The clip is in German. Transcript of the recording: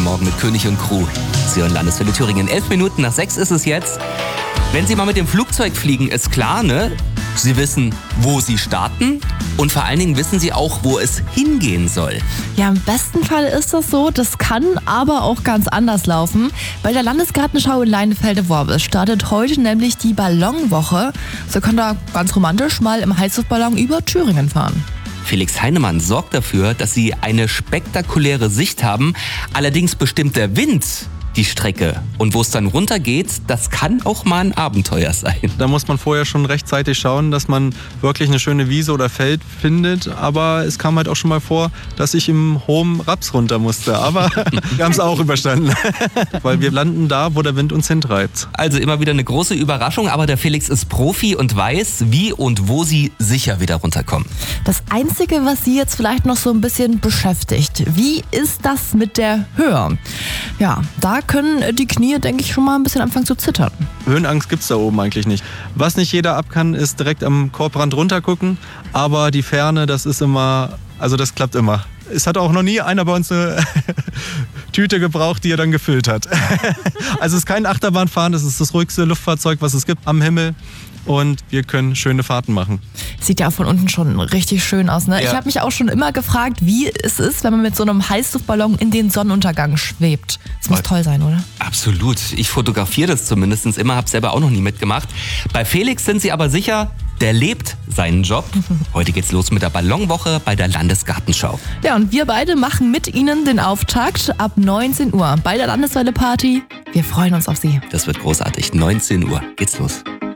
Morgen mit König und Crew. Sie hören Landeswelle Thüringen. 11 Minuten nach 6 ist es jetzt. Wenn Sie mal mit dem Flugzeug fliegen, ist klar, ne? Sie wissen, wo Sie starten und vor allen Dingen wissen Sie auch, wo es hingehen soll. Ja, im besten Fall ist das so. Das kann aber auch ganz anders laufen. Bei der Landesgartenschau in Leinefelde-Worbis startet heute nämlich die Ballonwoche. So könnt ihr ganz romantisch mal im Heißluftballon über Thüringen fahren. Felix Heinemann sorgt dafür, dass Sie eine spektakuläre Sicht haben. Allerdings bestimmt der Wind die Strecke. Und wo es dann runtergeht, das kann auch mal ein Abenteuer sein. Da muss man vorher schon rechtzeitig schauen, dass man wirklich eine schöne Wiese oder Feld findet. Aber es kam halt auch schon mal vor, dass ich im hohen Raps runter musste. Aber wir haben es auch überstanden. Weil wir landen da, wo der Wind uns hintreibt. Also immer wieder eine große Überraschung, aber der Felix ist Profi und weiß, wie und wo Sie sicher wieder runterkommen. Das Einzige, was Sie jetzt vielleicht noch so ein bisschen beschäftigt, wie ist das mit der Höhe? Ja, da können die Knie, denke ich, schon mal ein bisschen anfangen zu zittern. Höhenangst gibt's da oben eigentlich nicht. Was nicht jeder ab kann, ist direkt am Korbrand runtergucken. Aber die Ferne, das ist immer, also das klappt immer. Es hat auch noch nie einer bei uns eine Tüte gebraucht, die er dann gefüllt hat. Also es ist kein Achterbahnfahren, das ist das ruhigste Luftfahrzeug, was es gibt am Himmel. Und wir können schöne Fahrten machen. Sieht ja auch von unten schon richtig schön aus, ne? Ja. Ich habe mich auch schon immer gefragt, wie es ist, wenn man mit so einem Heißluftballon in den Sonnenuntergang schwebt. Das muss toll sein, oder? Absolut. Ich fotografiere das zumindest immer, habe selber auch noch nie mitgemacht. Bei Felix sind Sie aber sicher, der lebt seinen Job. Heute geht's los mit der Ballonwoche bei der Landesgartenschau. Ja, und wir beide machen mit Ihnen den Auftakt ab 19 Uhr bei der Landeswelle Party. Wir freuen uns auf Sie. Das wird großartig. 19 Uhr geht's los.